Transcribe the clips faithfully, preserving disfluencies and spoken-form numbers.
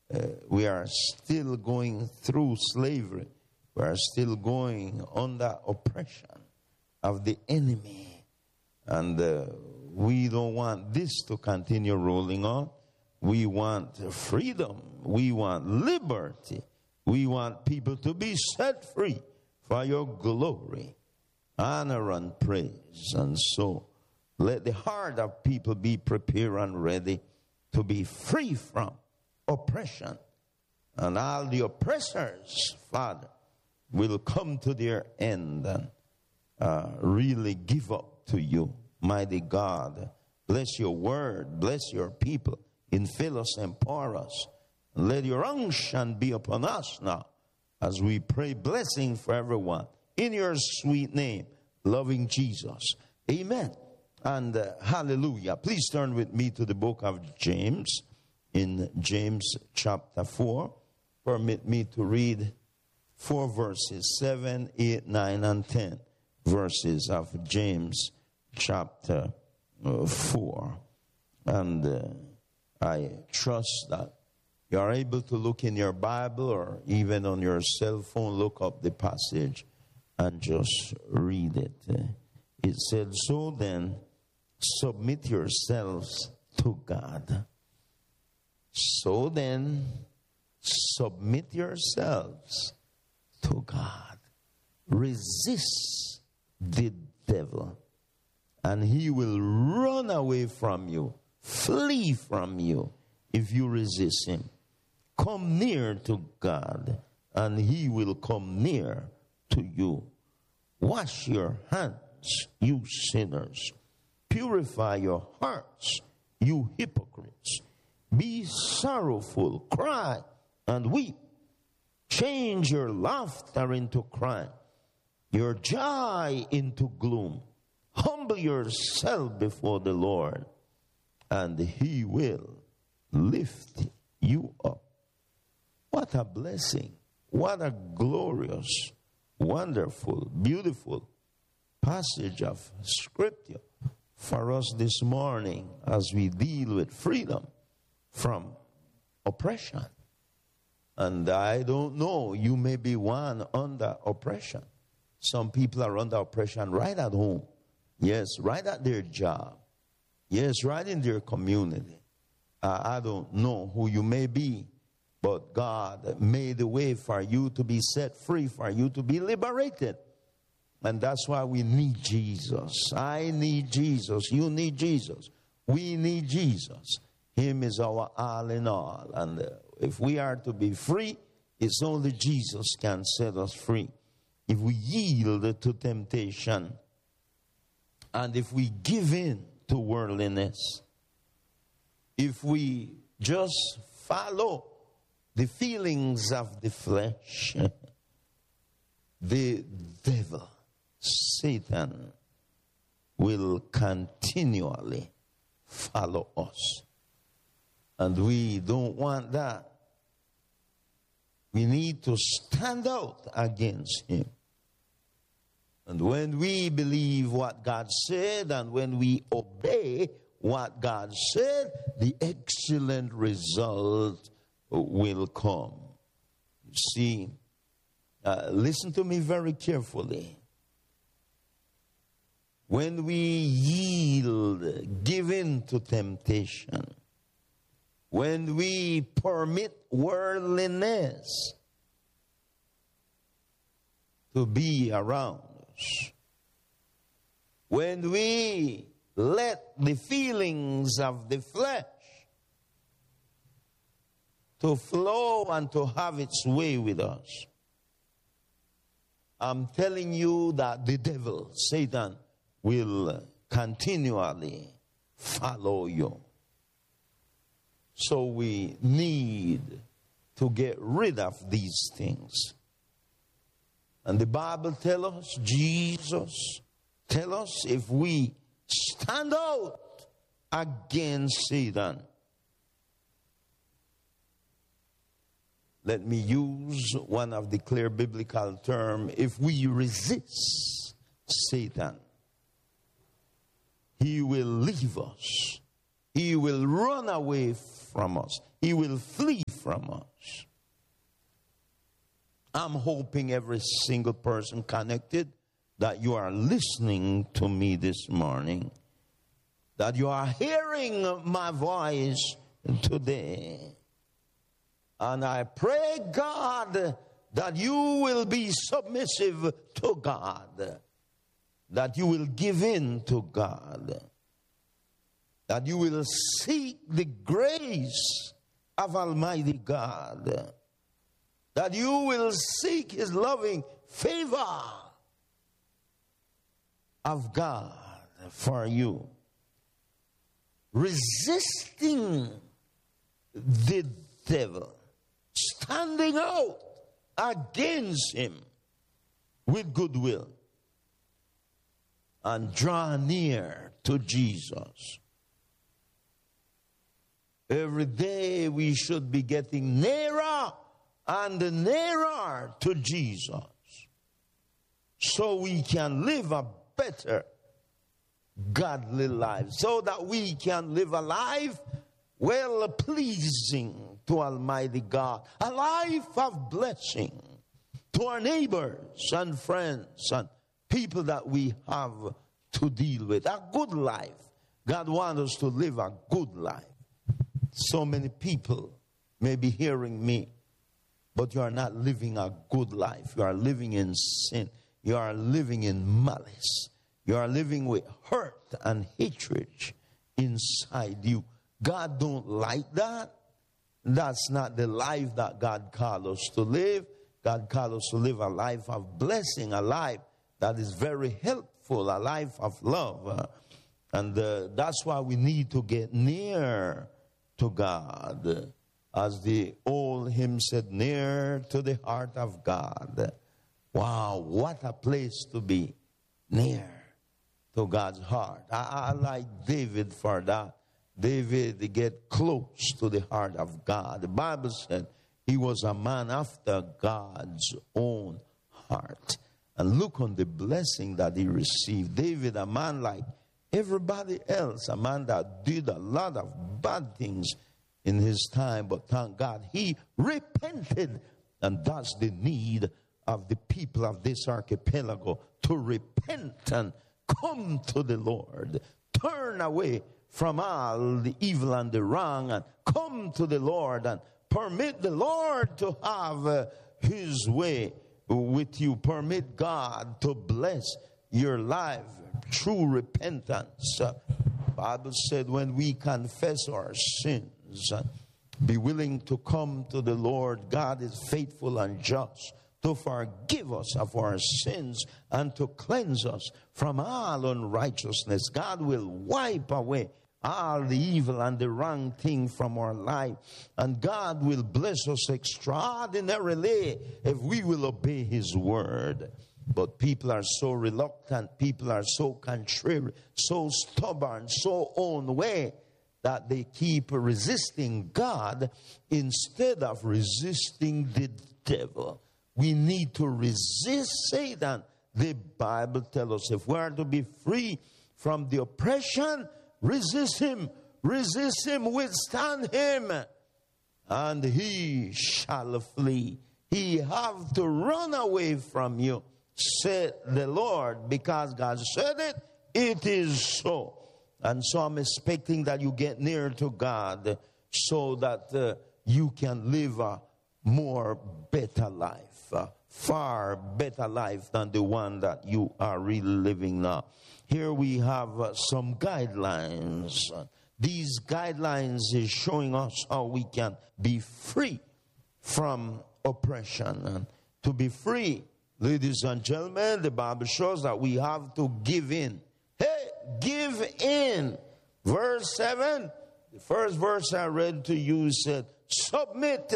uh, we are still going through slavery. We are still going under oppression of the enemy. And uh, we don't want this to continue rolling on. We want freedom. We want liberty. We want people to be set free for your glory, honor, and praise. And so let the heart of people be prepared and ready to be free from oppression. And all the oppressors, Father, will come to their end and uh, really give up to you. Mighty God, bless your word, bless your people, infill us, empower us, and let your unction be upon us now as we pray blessing for everyone. In your sweet name, loving Jesus. Amen. And uh, hallelujah. Please turn with me to the book of James, in James chapter four. Permit me to read four verses, seven, eight, nine, and ten verses of James chapter uh, four. And uh, I trust that you are able to look in your Bible or even on your cell phone, look up the passage and just read it. Uh, it said, so then, submit yourselves to God. So then, submit yourselves to God. Resist the devil, and he will run away from you, flee from you if you resist him. Come near to God, and he will come near to you. Wash your hands, you sinners. Purify your hearts, you hypocrites. Be sorrowful, cry, and weep. Change your laughter into crying, your joy into gloom. Humble yourself before the Lord, and he will lift you up. What a blessing. What a glorious, wonderful, beautiful passage of Scripture for us this morning as we deal with freedom from oppression. And I don't know, you may be one under oppression. Some people are under oppression right at home. Yes, right at their job. Yes, right in their community. Uh, I don't know who you may be, but God made a way for you to be set free, for you to be liberated. And that's why we need Jesus. I need Jesus. You need Jesus. We need Jesus. Him is our all in all. And uh, if we are to be free, it's only Jesus can set us free. If we yield to temptation, and if we give in to worldliness, if we just follow the feelings of the flesh, the devil, Satan, will continually follow us. And we don't want that. We need to stand out against him. And when we believe what God said and when we obey what God said, the excellent result will come. You see, uh, listen to me very carefully. When we yield, give in to temptation, when we permit worldliness to be around us, when we let the feelings of the flesh to flow and to have its way with us, I'm telling you that the devil, Satan, will continually follow you. So we need to get rid of these things. And the Bible tells us, Jesus tells us, if we stand out against Satan, let me use one of the clear biblical terms, if we resist Satan, he will leave us. He will run away from us. he will flee from us. I'm hoping every single person connected that you are listening to me this morning, that you are hearing my voice today. And I pray, God, that you will be submissive to God, that you will give in to God, that you will seek the grace of Almighty God, that you will seek his loving favor of God for you, resisting the devil, standing out against him with goodwill, and draw near to Jesus. Every day we should be getting nearer and nearer to Jesus, so we can live a better godly life, so that we can live a life well pleasing to Almighty God, a life of blessing to our neighbors and friends and people that we have to deal with. A good life. God wants us to live a good life. So many people may be hearing me, but you are not living a good life. You are living in sin. You are living in malice. You are living with hurt and hatred inside you. God don't like that. That's not the life that God called us to live. God called us to live a life of blessing, a life that is very helpful, a life of love. Uh, and uh, that's why we need to get near to God. As the old hymn said, near to the heart of God. Wow, what a place to be, near to God's heart. I, I like David for that. David get close to the heart of God. The Bible said he was a man after God's own heart. And look on the blessing that he received. David, a man like everybody else, a man that did a lot of bad things in his time, but thank God he repented. And that's the need of the people of this archipelago, to repent and come to the Lord. Turn away from all the evil and the wrong and come to the Lord and permit the Lord to have uh, his way with you. Permit God to bless your life. True repentance. Uh, Bible said when we confess our sins, uh, be willing to come to the Lord, God is faithful and just to forgive us of our sins and to cleanse us from all unrighteousness. God will wipe away all the evil and the wrong thing from our life. And God will bless us extraordinarily if we will obey his word. But people are so reluctant, people are so contrary, so stubborn, so own way, that they keep resisting God instead of resisting the devil. We need to resist Satan. The Bible tells us if we are to be free from the oppression, resist him, resist him, withstand him, and he shall flee. He have to run away from you, said the Lord, because God said it, it is so. And so I'm expecting that you get near to God so that uh, you can live a more better life, a far better life than the one that you are really living now. Here we have uh, some guidelines. These guidelines is showing us how we can be free from oppression. And to be free, ladies and gentlemen, the Bible shows that we have to give in. Hey, give in. Verse seven, the first verse I read to you said, submit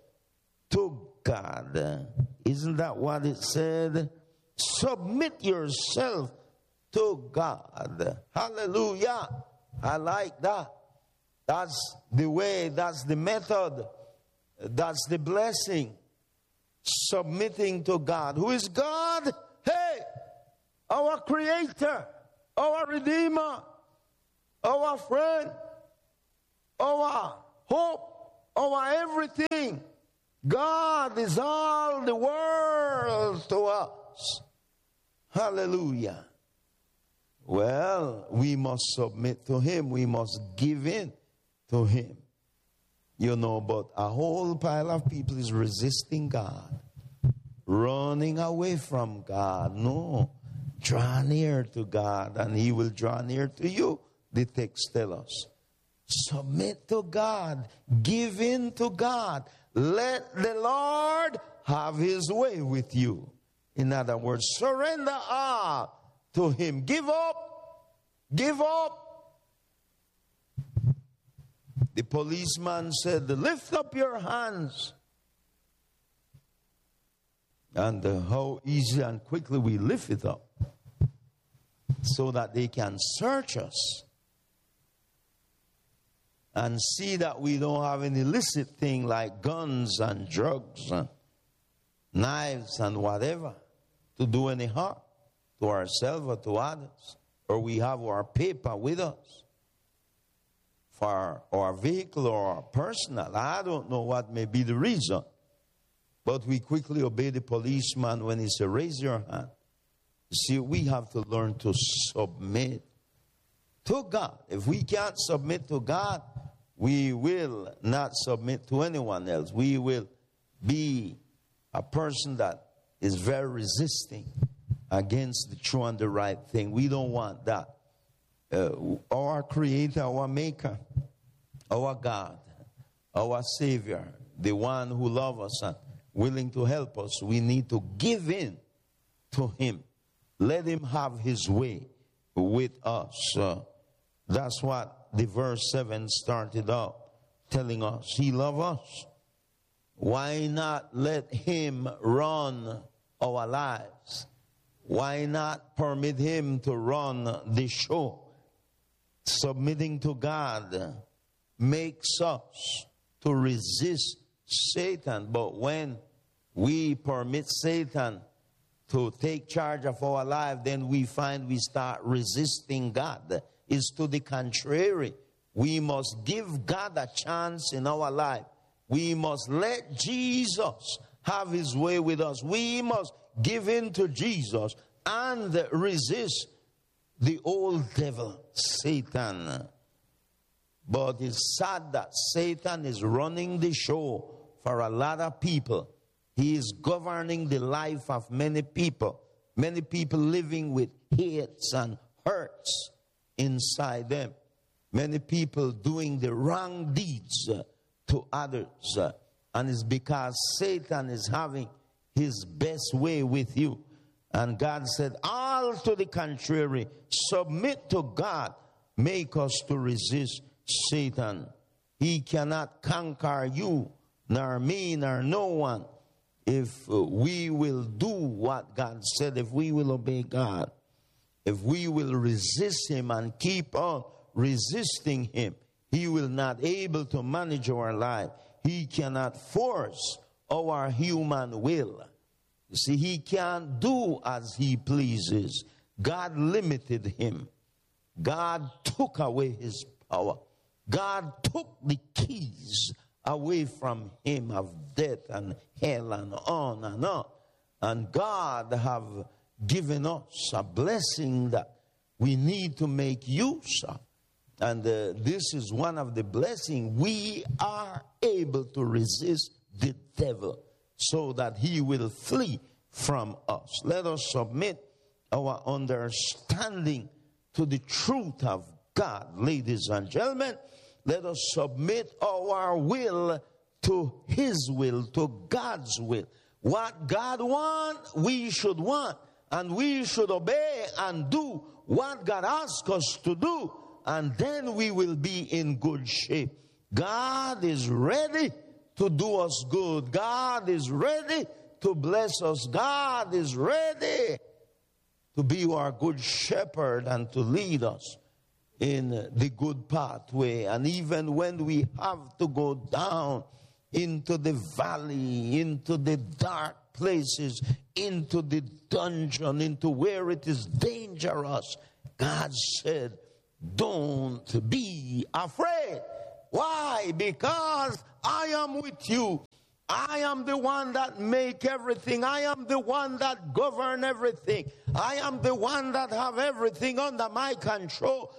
to God. Isn't that what it said? Submit yourself to God. Hallelujah. I like that. That's the way, that's the method, that's the blessing. Submitting to God. Who is God? Hey, our Creator, our Redeemer, our friend, our hope, our everything. God is all the world to us. Hallelujah. Well, we must submit to him. We must give in to him. You know, but a whole pile of people is resisting God, running away from God. No, draw near to God and he will draw near to you. The text tells us. Submit to God. Give in to God. Let the Lord have his way with you. In other words, surrender all to him. Give up. Give up. The policeman said, lift up your hands. And uh, how easy and quickly we lift it up so that they can search us and see that we don't have any illicit thing like guns and drugs and knives and whatever to do any harm to ourselves or to others. Or we have our paper with us for our vehicle or our personal. I don't know what may be the reason. But we quickly obey the policeman when he said, raise your hand. You see, we have to learn to submit to God. If we can't submit to God, we will not submit to anyone else. We will be a person that is very resisting against the true and the right thing. We don't want that. Uh, our Creator, our Maker, our God, our Savior, the one who loves us and willing to help us, we need to give in to him. Let him have his way with us. Uh, that's what the verse seven started out telling us. He loves us. Why not let him run our lives? Why not permit him to run the show? Submitting to God makes us to resist Satan. But when we permit Satan to take charge of our life, then we find we start resisting God. It's to the contrary. We must give God a chance in our life. We must let Jesus have his way with us. We must give in to Jesus and resist the old devil, Satan. But it's sad that Satan is running the show for a lot of people. He is governing the life of many people. Many people living with hates and hurts inside them. Many people doing the wrong deeds uh, to others. Uh, and it's because Satan is having his best way with you. And God said, all to the contrary, submit to God, make us to resist Satan. He cannot conquer you, nor me, nor no one, if we will do what God said, if we will obey God, if we will resist him and keep on resisting him, he will not able to manage our life. He cannot force our human will. You see, he can't do as he pleases. God limited him. God took away his power. God took the keys away from him of death and hell and on and on. And God have given us a blessing that we need to make use of. And uh, this is one of the blessings. We are able to resist the devil so that he will flee from us. Let us submit our understanding to the truth of God. Ladies and gentlemen, let us submit our will to his will, to God's will. What God wants, we should want. And we should obey and do what God asks us to do. And then we will be in good shape. God is ready to do us good. God is ready to bless us. God is ready to be our good shepherd and to lead us in the good pathway. And even when we have to go down into the valley, into the dark places, into the dungeon, into where it is dangerous, God said, don't be afraid. Why? Because I am with you. I am the one that make everything. I am the one that govern everything. I am the one that have everything under my control.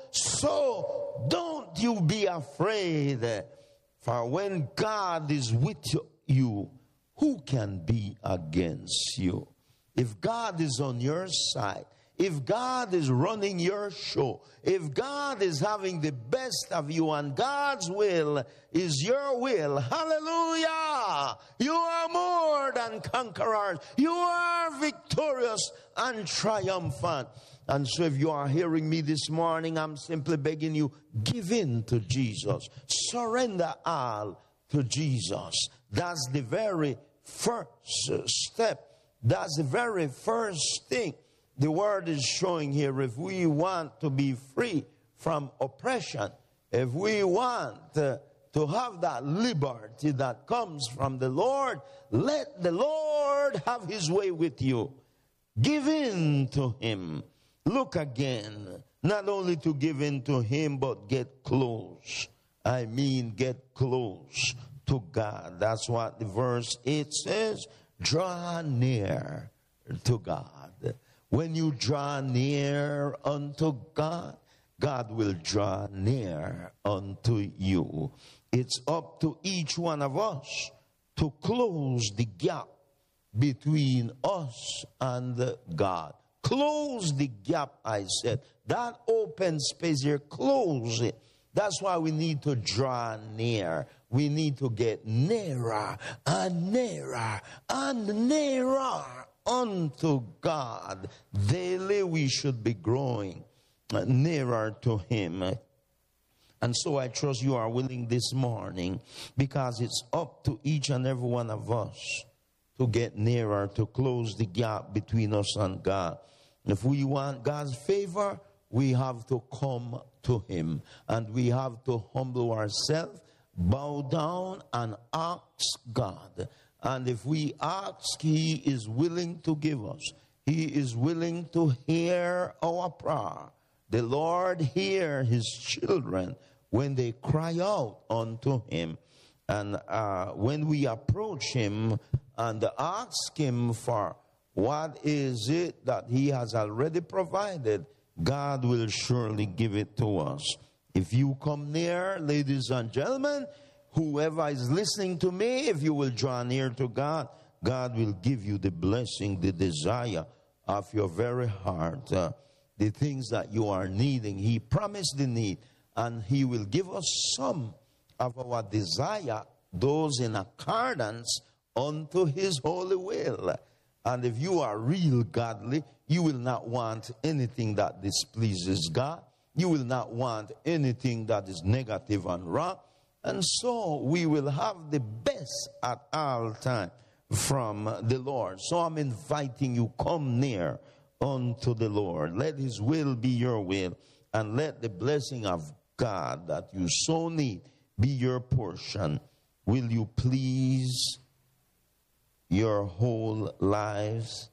So don't you be afraid. For when God is with you, who can be against you? If God is on your side, if God is running your show, if God is having the best of you and God's will is your will, hallelujah, you are more than conquerors. You are victorious and triumphant. And so if you are hearing me this morning, I'm simply begging you, give in to Jesus. Surrender all to Jesus. That's the very first step. That's the very first thing the word is showing here. If we want to be free from oppression, if we want to, to have that liberty that comes from the Lord, let the Lord have his way with you. Give in to him. Look again, not only to give in to him, but get close. I mean, get close to God. That's what the verse eight says. Draw near to God. When you draw near unto God, God will draw near unto you. It's up to each one of us to close the gap between us and God. Close the gap, I said. That open space here, close it. That's why we need to draw near. We need to get nearer and nearer and nearer unto God. Daily we should be growing nearer to him. And so I trust you are willing this morning, because it's up to each and every one of us to get nearer, to close the gap between us and God. If we want God's favor, we have to come to him, and we have to humble ourselves, bow down, and ask God. And if we ask, he is willing to give us. He is willing to hear our prayer. The Lord hears his children when they cry out unto him. And uh, when we approach him and ask him for what is it that he has already provided, God will surely give it to us. If you come near, ladies and gentlemen, whoever is listening to me, if you will draw near to God, God will give you the blessing, the desire of your very heart, uh, the things that you are needing. He promised the need, and he will give us some of our desire, those in accordance unto his holy will. And if you are real godly, you will not want anything that displeases God. You will not want anything that is negative and wrong. And so we will have the best at all times from the Lord. So I'm inviting you, come near unto the Lord. Let his will be your will, and let the blessing of God that you so need be your portion. Will you please your whole lives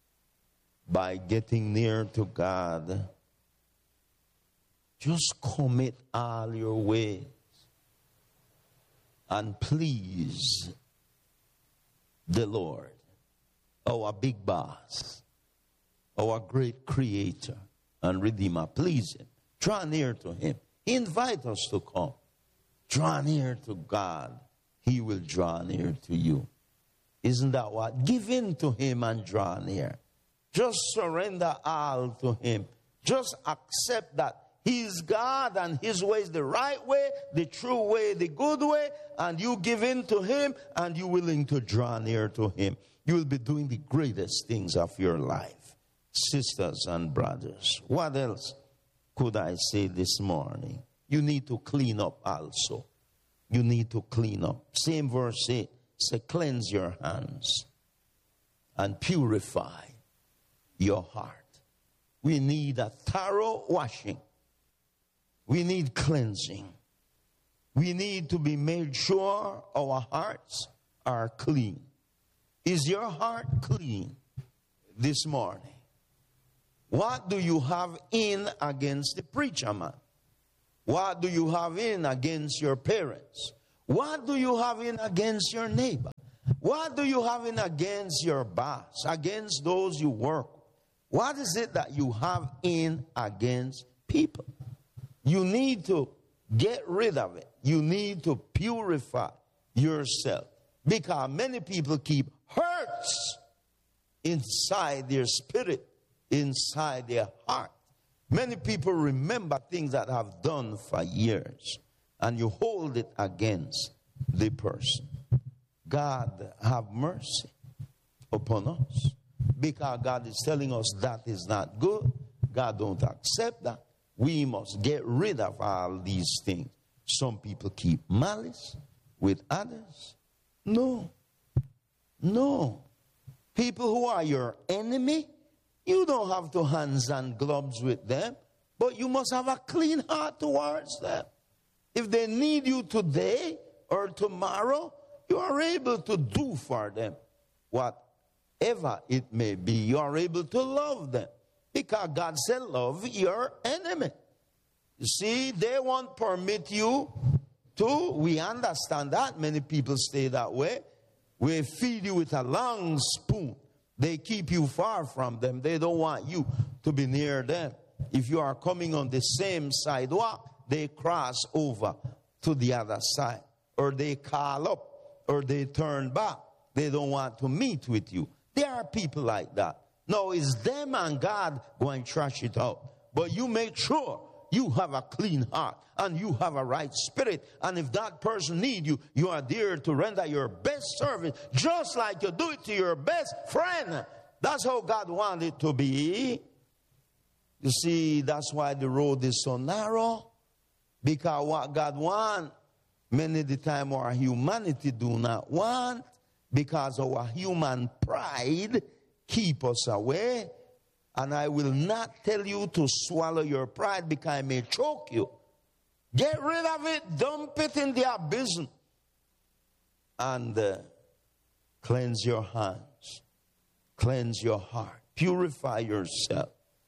by getting near to God? Just commit all your ways and please the Lord, our big boss, our great creator and redeemer. Please him. Draw near to him. Invite us to come. Draw near to God. He will draw near to you. Isn't that what? Give in to him and draw near. Just surrender all to him. Just accept that he is God and his way is the right way, the true way, the good way, and you give in to him and you're willing to draw near to him. You will be doing the greatest things of your life. Sisters and brothers, what else could I say this morning? You need to clean up also. You need to clean up. Same verse eight, say, cleanse your hands and purify your heart. We need a thorough washing. We need cleansing. We need to be made sure our hearts are clean. Is your heart clean this morning? What do you have in against the preacher man? What do you have in against your parents? What do you have in against your neighbor? What do you have in against your boss, against those you work with? What is it that you have in against people? You need to get rid of it. You need to purify yourself. Because many people keep hurts inside their spirit, inside their heart. Many people remember things that have done for years, and you hold it against the person. God have mercy upon us, because God is telling us that is not good. God don't accept that. We must get rid of all these things. Some people keep malice with others. No. No. People who are your enemy, you don't have to hands and gloves with them, but you must have a clean heart towards them. If they need you today or tomorrow, you are able to do for them whatever it may be. You are able to love them, because God said love your enemy. You see, they won't permit you to. We understand that. Many people stay that way. We feed you with a long spoon. They keep you far from them. They don't want you to be near them. If you are coming on the same sidewalk, they cross over to the other side, or they call up, or they turn back. They don't want to meet with you. There are people like that. No, it's them and God going to trash it out. But you make sure you have a clean heart and you have a right spirit. And if that person needs you, you are there to render your best service, just like you do it to your best friend. That's how God wanted it to be. You see, that's why the road is so narrow. Because what God wants, many of the time our humanity do not want, because our human pride keep us away. And I will not tell you to swallow your pride, because it may choke you. Get rid of it. Dump it in the abyss. And uh, cleanse your hands. Cleanse your heart. Purify yourself.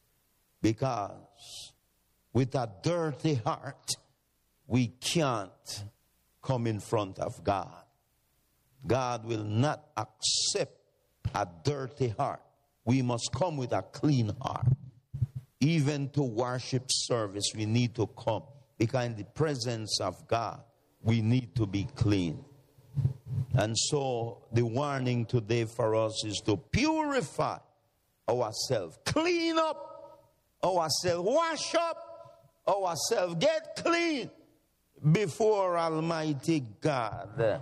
Because with a dirty heart, we can't come in front of God. God will not accept a dirty heart. We must come with a clean heart. Even to worship service, we need to come, because in the presence of God, we need to be clean. And so the warning today for us is to purify ourselves, clean up ourselves, wash up ourselves, get clean before Almighty God.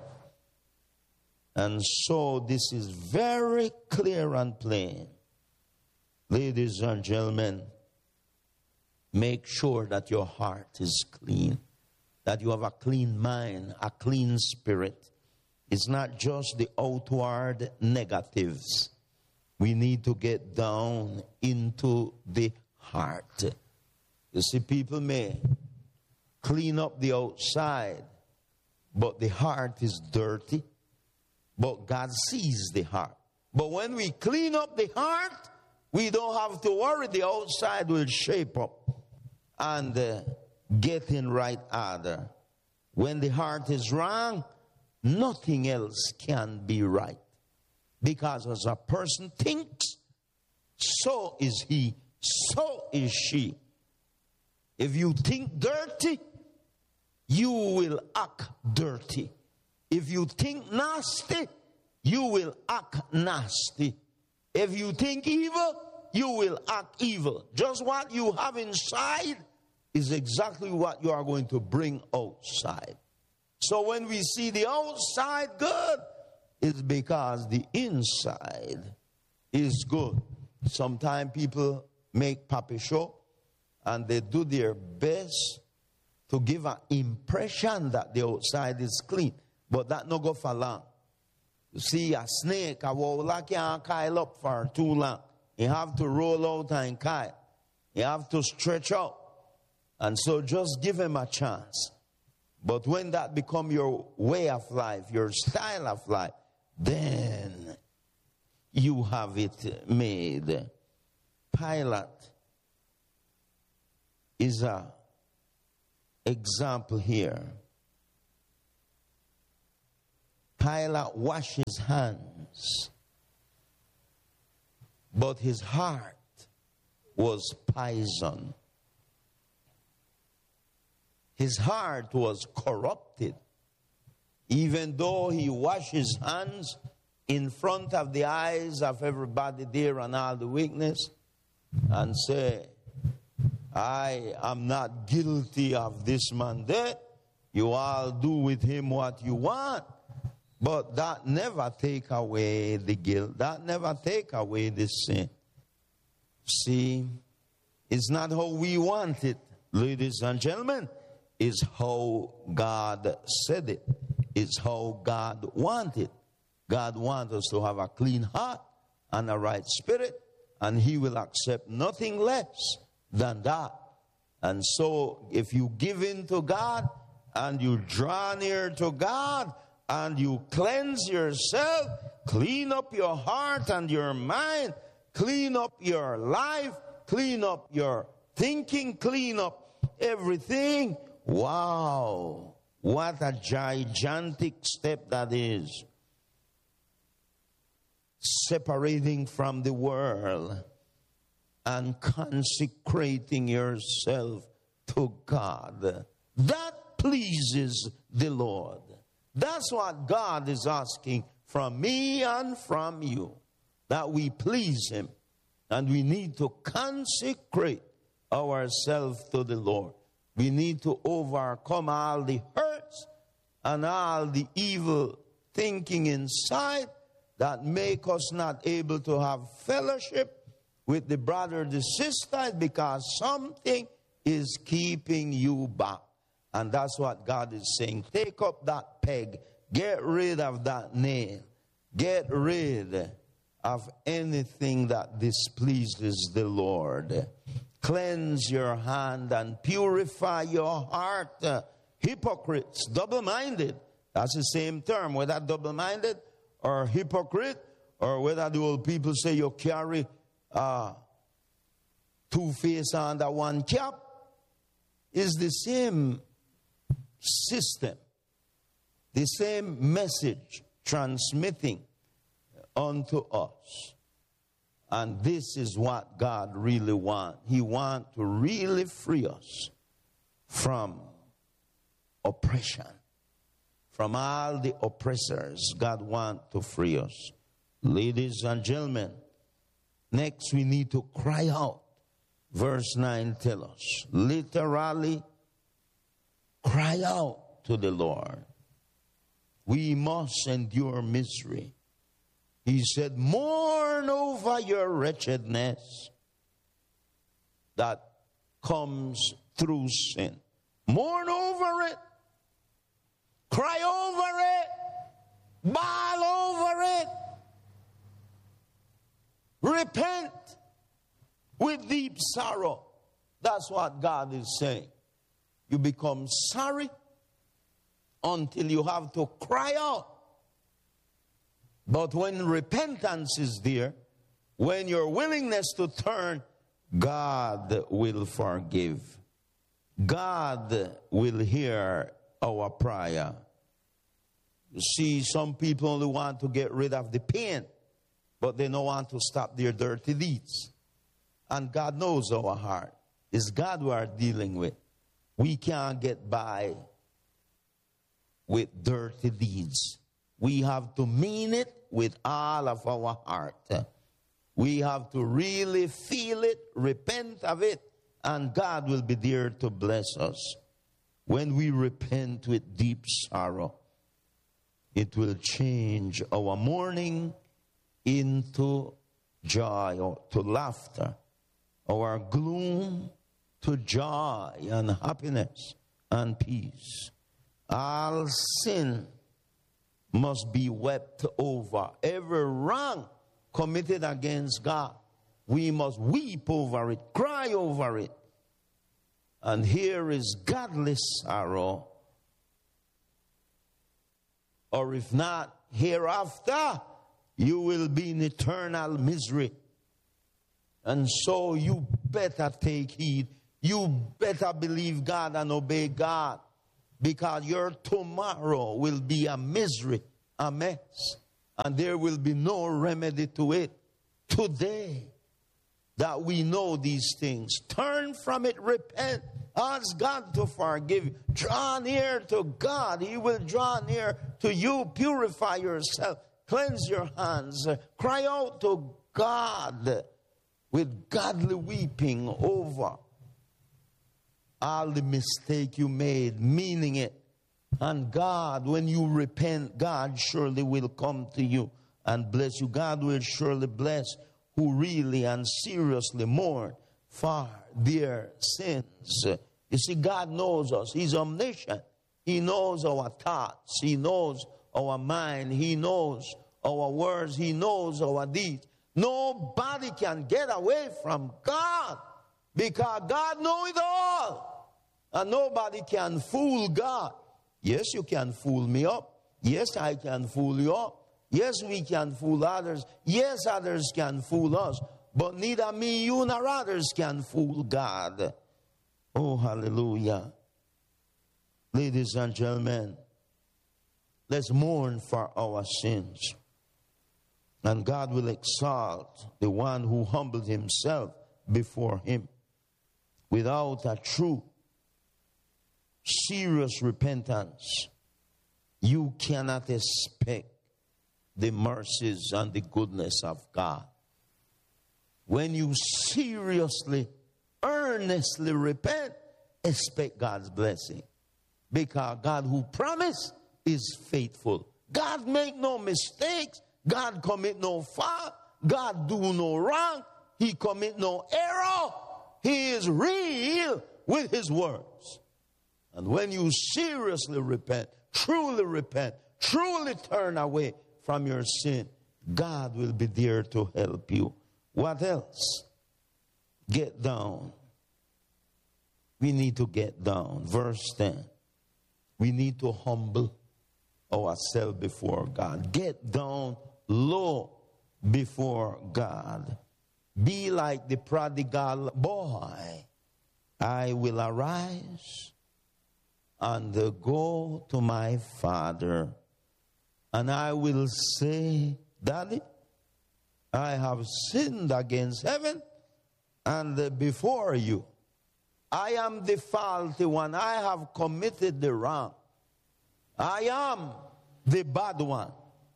And so this is very clear and plain. Ladies and gentlemen, make sure that your heart is clean, that you have a clean mind, a clean spirit. It's not just the outward negatives. We need to get down into the heart. You see, people may clean up the outside, but the heart is dirty. But God sees the heart. But when we clean up the heart, we don't have to worry. The outside will shape up and uh, get in right order. When the heart is wrong, nothing else can be right. Because as a person thinks, so is he, so is she. If you think dirty, you will act dirty. If you think nasty, you will act nasty. If you think evil, you will act evil. Just what you have inside is exactly what you are going to bring outside. So when we see the outside good, it's because the inside is good. Sometimes people make puppy show, and they do their best to give an impression that the outside is clean. But that no go for long. You see, a snake, a walla can't coil up for too long. You have to roll out and coil. You have to stretch out. And so just give him a chance. But when that become your way of life, your style of life, then you have it made. Pilate is a example here. Pilate washed his hands, but his heart was poison. His heart was corrupted. Even though he washed his hands in front of the eyes of everybody there and all the witness, and say, I am not guilty of this man death. You all do with him what you want. But that never take away the guilt. That never take away the sin. See, it's not how we want it, ladies and gentlemen. It's how God said it. It's how God wanted. God wants us to have a clean heart and a right spirit, and he will accept nothing less than that. And so if you give in to God and you draw near to God and you cleanse yourself, clean up your heart and your mind, clean up your life, clean up your thinking, clean up everything. Wow, what a gigantic step that is. Separating from the world and consecrating yourself to God. That pleases the Lord. That's what God is asking from me and from you, that we please him. And we need to consecrate ourselves to the Lord. We need to overcome all the hurts and all the evil thinking inside that make us not able to have fellowship with the brother, the sister, because something is keeping you back. And that's what God is saying. Take up that peg. Get rid of that nail. Get rid of anything that displeases the Lord. Cleanse your hand and purify your heart. Uh, hypocrites, double-minded. That's the same term. Whether double-minded or hypocrite, or whether the old people say you carry uh, two faces under one cap, is the same system, the same message transmitting unto us. And this is what God really wants. He wants to really free us from oppression. From all the oppressors, God wants to free us. Ladies and gentlemen, next we need to cry out. Verse nine tells us, literally, cry out to the Lord. We must endure misery. He said, mourn over your wretchedness that comes through sin. Mourn over it. Cry over it. Bawl over it. Repent with deep sorrow. That's what God is saying. You become sorry until you have to cry out. But when repentance is there, when your willingness to turn, God will forgive. God will hear our prayer. You see, some people only want to get rid of the pain, but they don't want to stop their dirty deeds. And God knows our heart. It's God we are dealing with. We can't get by with dirty deeds. We have to mean it with all of our heart. We have to really feel it, repent of it, and God will be there to bless us. When we repent with deep sorrow, it will change our mourning into joy or to laughter, our gloom to joy and happiness and peace. All sin must be wept over. Every wrong committed against God, we must weep over it, cry over it. And here is godly sorrow. Or if not, hereafter, you will be in eternal misery. And so you better take heed. you better believe God and obey God, because your tomorrow will be a misery, a mess, and there will be no remedy to it. Today, that we know these things, turn from it, repent, ask God to forgive you. Draw near to God. He will draw near to you. Purify yourself. Cleanse your hands. Cry out to God with godly weeping over all the mistake you made, meaning it. And God, when you repent, God surely will come to you and bless you. God will surely bless who really and seriously mourn for their sins. You see, God knows us. He's omniscient. He knows our thoughts. He knows our mind. He knows our words. He knows our deeds. Nobody can get away from God, because God knows it all. And nobody can fool God. Yes, you can fool me up. Yes, I can fool you up. Yes, we can fool others. Yes, others can fool us. But neither me, you, nor others can fool God. Oh, hallelujah. Ladies and gentlemen, let's mourn for our sins. And God will exalt the one who humbled himself before him. Without a true, serious repentance, you cannot expect the mercies and the goodness of God. When you seriously, earnestly repent, expect God's blessing. Because God who promised is faithful. God make no mistakes. God commit no fault. God do no wrong. He commit no error. He is real with his words. And when you seriously repent, truly repent, truly turn away from your sin, God will be there to help you. What else? Get down. We need to get down. Verse ten. We need to humble ourselves before God. Get down low before God. Be like the prodigal boy. I will arise and go to my father, and I will say, Daddy, I have sinned against heaven and before you. I am the faulty one. I have committed the wrong. I am the bad one.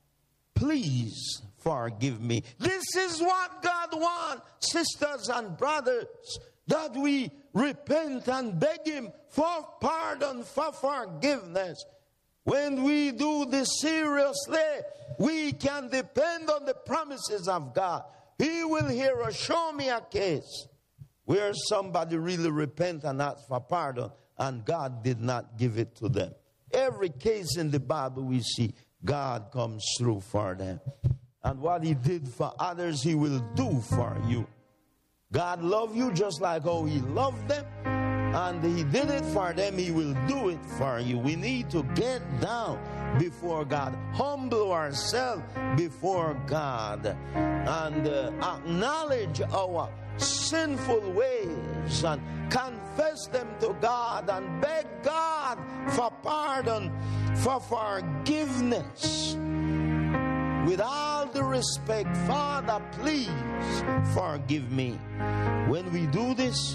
Please forgive me. This is what God wants, sisters and brothers, that we repent and beg him for pardon, for forgiveness. When we do this seriously, we can depend on the promises of God. He will hear us. Show me a case where somebody really repent and ask for pardon, and God did not give it to them. Every case in the Bible we see, God comes through for them. And what he did for others, he will do for you. God loves you just like how he loved them, and he did it for them. He will do it for you. We need to get down before God, humble ourselves before God, and uh, acknowledge our sinful ways and confess them to God and beg God for pardon, for forgiveness. With all the respect, Father, please forgive me. When we do this,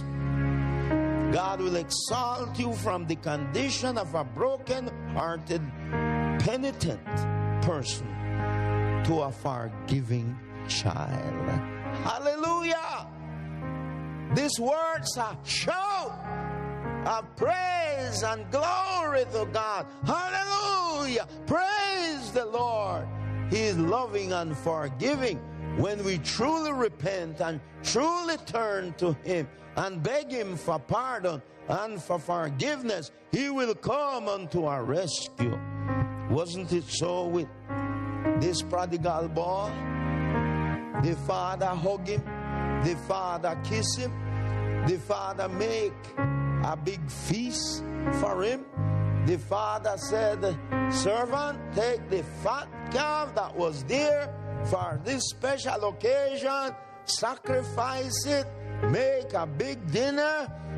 God will exalt you from the condition of a broken-hearted, penitent person to a forgiving child. Hallelujah! These words are shout of praise and glory to God. Hallelujah! Praise the Lord. He is loving and forgiving. When we truly repent and truly turn to him and beg him for pardon and for forgiveness, he will come unto our rescue. Wasn't it so with this prodigal boy? The father hug him, the father kiss him, the father make a big feast for him. The father said, servant, take the fat calf that was there for this special occasion, sacrifice it, make a big dinner,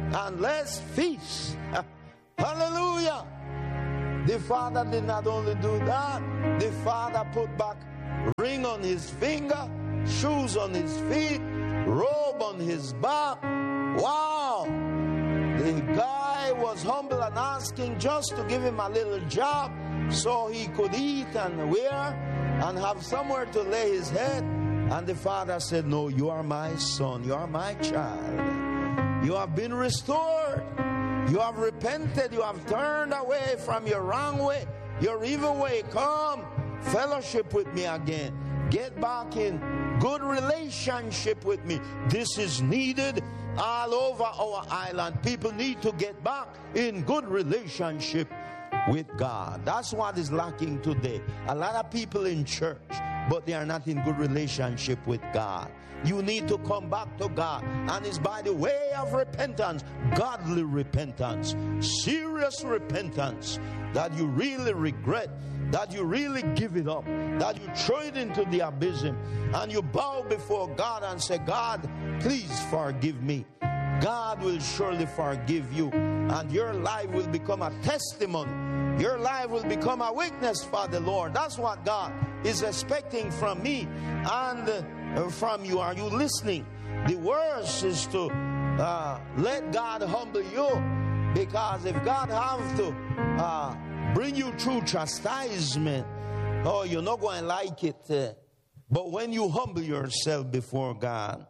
and let's feast. Hallelujah. The father did not only do that, the father put back ring on his finger, shoes on his feet, robe on his back. Wow. The guy was humble and asking just to give him a little job so he could eat and wear and have somewhere to lay his head. And the father said, no, you are my son, you are my child. You have been restored. You have repented. You have turned away from your wrong way, your evil way. Come, fellowship with me again. Get back in good relationship with me. This is needed all over our island. People need to get back in good relationship with God. That's what is lacking today. A lot of people in church, but they are not in good relationship with God. You need to come back to God, and it's by the way of repentance, godly repentance, serious repentance, that you really regret, that you really give it up, that you throw it into the abysm, and you bow before God and say, God, please forgive me. God will surely forgive you, and your life will become a testimony. Your life will become a witness for the Lord. That's what God is expecting from me and uh, from you. Are you listening? The worst is to uh, let God humble you, because if God have to uh, bring you through chastisement, oh, you're not going to like it. Uh, but when you humble yourself before God,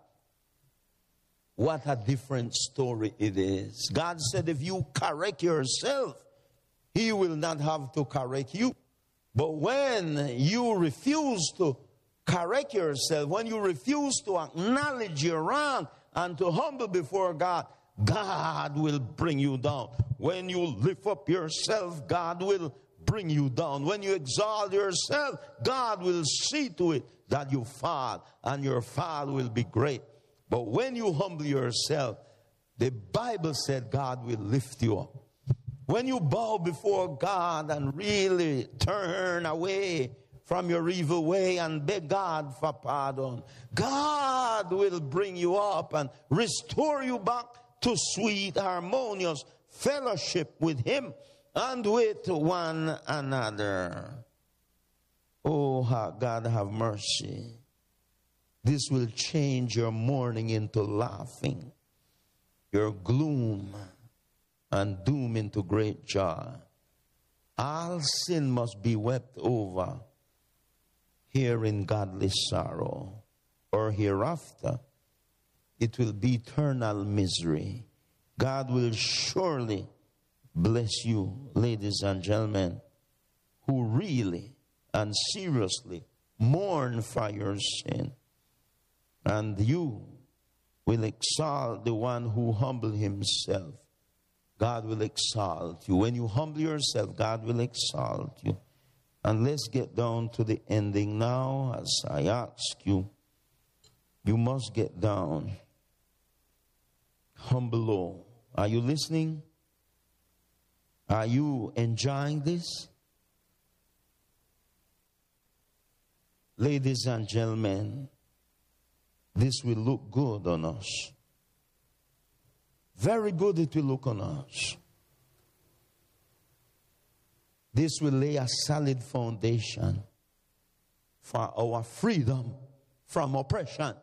what a different story it is. God said, if you correct yourself, He will not have to correct you. But when you refuse to correct yourself, when you refuse to acknowledge your wrong and to humble before God, God will bring you down. When you lift up yourself, God will bring you down. When you exalt yourself, God will see to it that you fall, and your fall will be great. But when you humble yourself, the Bible said God will lift you up. When you bow before God and really turn away from your evil way and beg God for pardon, God will bring you up and restore you back to sweet, harmonious fellowship with Him and with one another. Oh, God, have mercy. This will change your mourning into laughing, your gloom and doom into great joy. All sin must be wept over here in godly sorrow, or hereafter it will be eternal misery. God will surely bless you, ladies and gentlemen, who really and seriously mourn for your sin. And you will exalt the one who humbled himself. God will exalt you. When you humble yourself, God will exalt you. And let's get down to the ending now. As I ask you, you must get down. Humble low. Are you listening? Are you enjoying this? Ladies and gentlemen, this will look good on us. Very good it will look on us. This will lay a solid foundation for our freedom from oppression.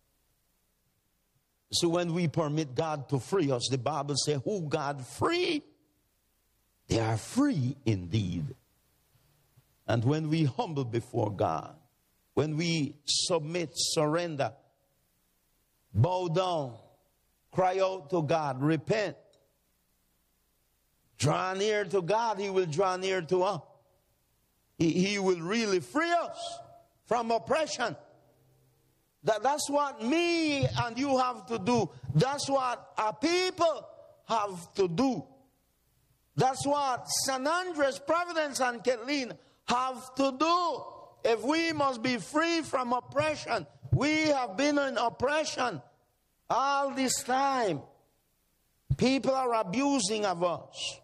So when we permit God to free us, the Bible says, who God free, they are free indeed. And when we humble before God, when we submit, surrender, bow down, cry out to God, repent, draw near to God, He will draw near to us. He, he will really free us from oppression. That, that's what me and you have to do. That's what our people have to do. That's what Saint Andres, Providence, and Kathleen have to do. If we must be free from oppression, we have been in oppression all this time. People are abusing of us.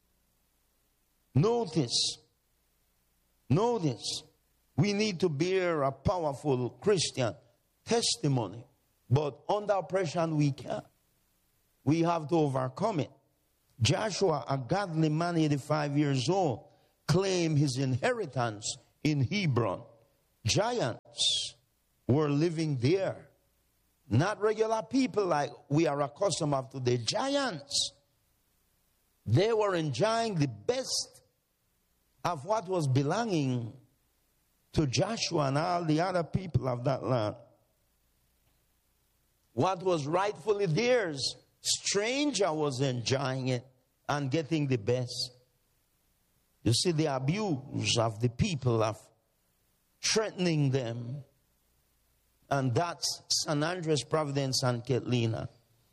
Notice, notice, we need to bear a powerful Christian testimony, but under oppression we can't. We have to overcome it. Joshua, a godly man, eighty-five years old, claimed his inheritance in Hebron. Giants were living there. Not regular people like we are accustomed to today. Giants. They were enjoying the best of what was belonging to Joshua and all the other people of that land. What was rightfully theirs, stranger was enjoying it and getting the best. You see the abuse of the people of threatening them. And that's San Andres, Providence, and Catalina.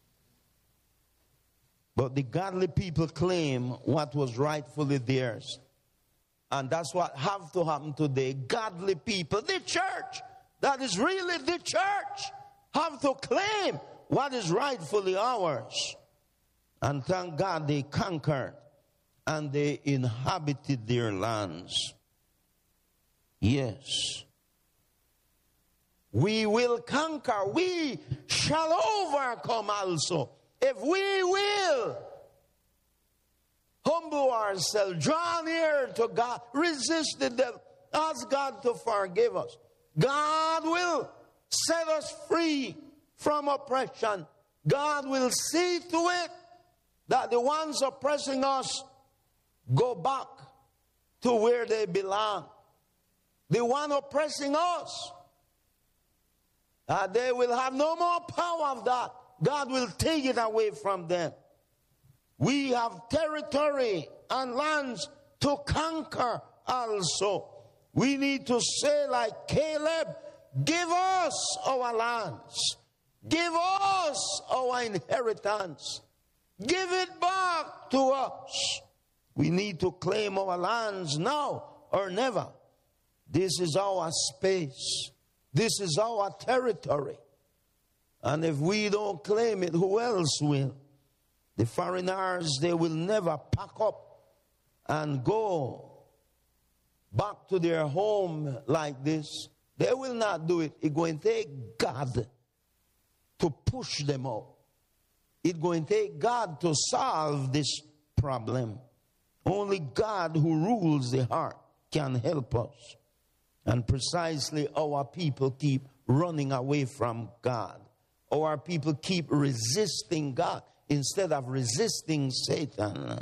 But the godly people claim what was rightfully theirs. And that's what have to happen today. Godly people, the church, that is really the church, have to claim what is rightfully ours. And thank God they conquered and they inhabited their lands. Yes. We will conquer. We shall overcome also. If we will humble ourselves, draw near to God, resist the devil, ask God to forgive us. God will set us free from oppression. God will see to it that the ones oppressing us go back to where they belong. The one oppressing us, uh, they will have no more power of that. God will take it away from them. We have territory and lands to conquer also. We need to say like Caleb, give us our lands. Give us our inheritance. Give it back to us. We need to claim our lands now or never. This is our space. This is our territory. And if we don't claim it, who else will? The foreigners, they will never pack up and go back to their home like this. They will not do it. It's going to take God to push them out. It's going to take God to solve this problem. Only God who rules the heart can help us. And precisely our people keep running away from God. Our people keep resisting God instead of resisting Satan.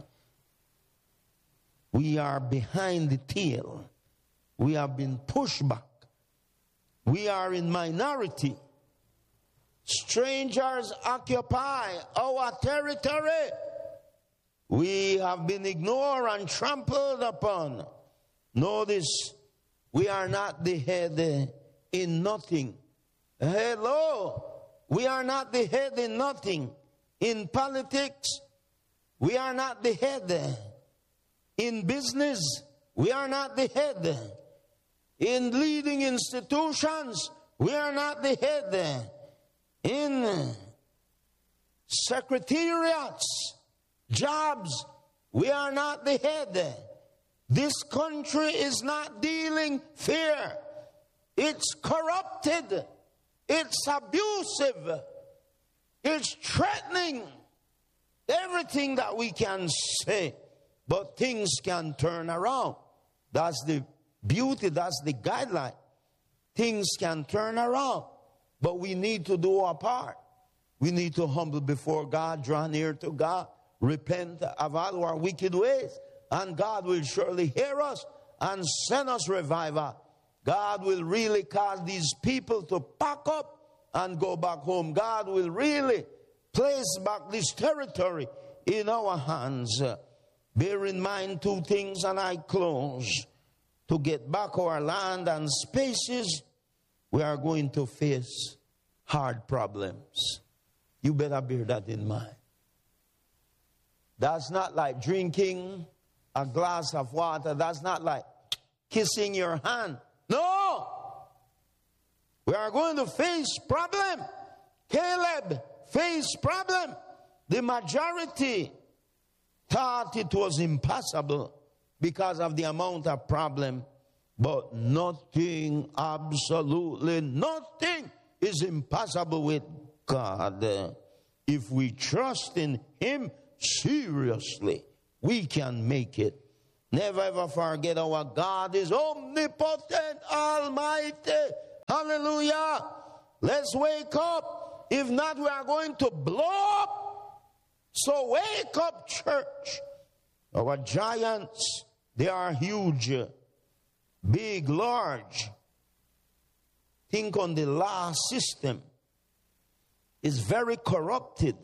We are behind the tail. We have been pushed back. We are in minority. Strangers occupy our territory. We have been ignored and trampled upon. Notice, we are not the head in nothing. Hello. We are not the head in nothing. In politics, we are not the head. In business, we are not the head. In leading institutions, we are not the head. In secretariats, jobs, we are not the head. This country is not dealing fair. It's corrupted. It's abusive. It's threatening. Everything that we can say. But things can turn around. That's the beauty. That's the guideline. Things can turn around. But we need to do our part. We need to humble before God, draw near to God, repent of all our wicked ways, and God will surely hear us and send us revival. God will really cause these people to pack up and go back home. God will really place back this territory in our hands. Bear in mind two things, and I close. To get back our land and spaces, we are going to face hard problems. You better bear that in mind. That's not like drinking a glass of water. That's not like kissing your hand. No! We are going to face problem. Caleb faced problem. The majority thought it was impossible because of the amount of problem. But nothing, absolutely nothing is impossible with God. If we trust in him seriously, we can make it. Never ever forget our God is omnipotent, almighty. Hallelujah. Let's wake up. If not, we are going to blow up. So wake up, church. Our giants, they are huge, big, large. Think on the law system. It's very corrupted.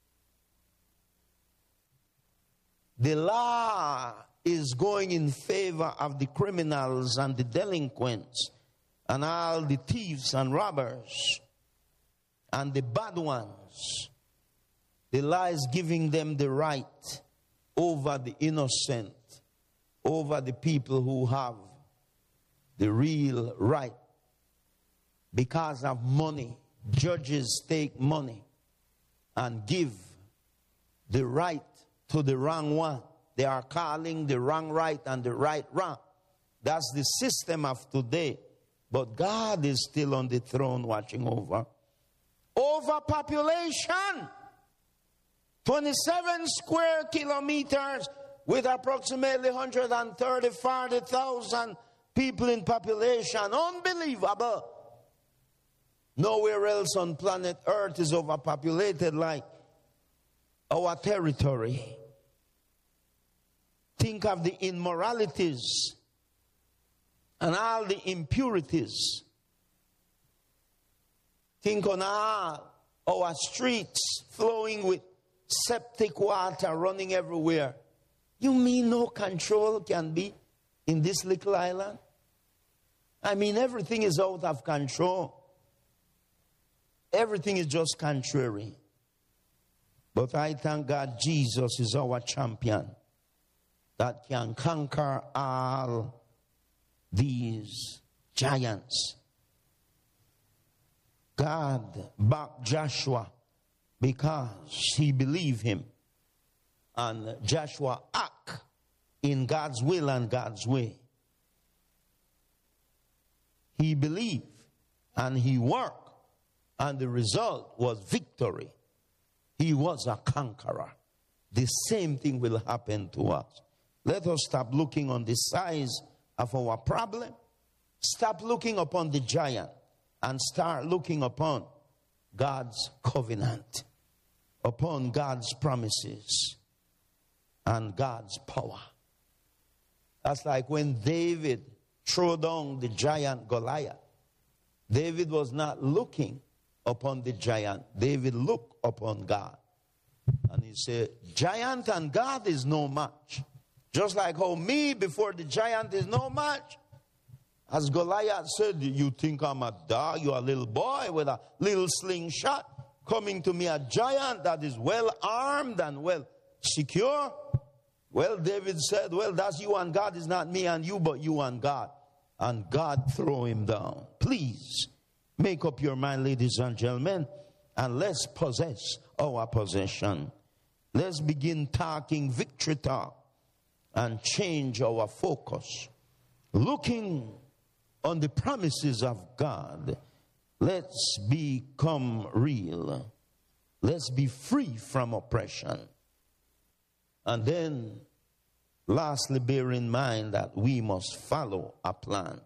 The law is going in favor of the criminals and the delinquents and all the thieves and robbers and the bad ones. The law is giving them the right over the innocent, over the people who have the real right. Because of money, judges take money and give the right to the wrong one. They are calling the wrong right and the right wrong. That's the system of today. But God is still on the throne watching over. Overpopulation. twenty-seven square kilometers with approximately one hundred thirty, forty thousand people in population. Unbelievable. Nowhere else on planet Earth is overpopulated like our territory. Think of the immoralities and all the impurities. Think on all our streets flowing with septic water running everywhere. You mean no control can be in this little island? I mean, everything is out of control. Everything is just contrary. But I thank God Jesus is our champion that can conquer all these giants. God backed Joshua because he believed him. And Joshua acted in God's will and God's way. He believed and he worked. And the result was victory. He was a conqueror. The same thing will happen to us. Let us stop looking on the size of our problem. Stop looking upon the giant and start looking upon God's covenant, upon God's promises and God's power. That's like when David threw down the giant Goliath. David was not looking upon the giant. David looked upon God. And he said, giant and God is no match. Just like how me before the giant is no match. As Goliath said, you think I'm a dog? You're a little boy with a little slingshot. Coming to me a giant that is well armed and well secure. Well, David said, well, that's you and God. Is not me and you, but you and God. And God threw him down. Please. Make up your mind, ladies and gentlemen, and let's possess our possession. Let's begin talking victory talk and change our focus. Looking on the promises of God, let's become real. Let's be free from oppression. And then, lastly, bear in mind that we must follow a plan.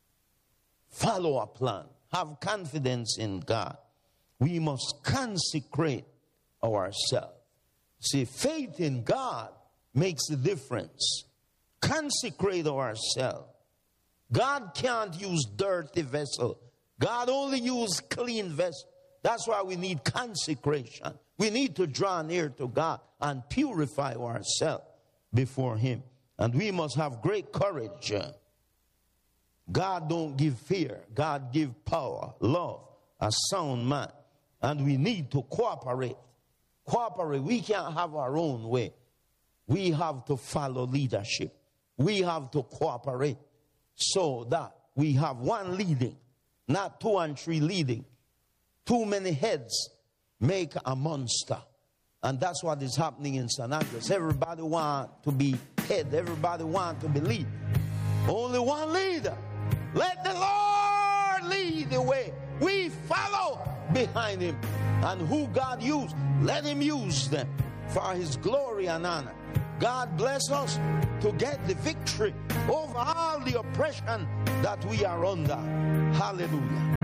Follow a plan. Have confidence in God. We must consecrate ourselves. See, faith in God makes a difference. Consecrate ourselves. God can't use dirty vessel. God only uses clean vessel. That's why we need consecration. We need to draw near to God and purify ourselves before him. And we must have great courage. God don't give fear. God give power, love, a sound mind. And we need to cooperate. Cooperate. We can't have our own way. We have to follow leadership. We have to cooperate so that we have one leading, not two and three leading. Too many heads make a monster. And that's what is happening in San Andres. Everybody want to be head. Everybody want to be lead. Only one leader. Let the Lord lead the way. We follow behind him. And who God used, let him use them for his glory and honor. God bless us to get the victory over all the oppression that we are under. Hallelujah.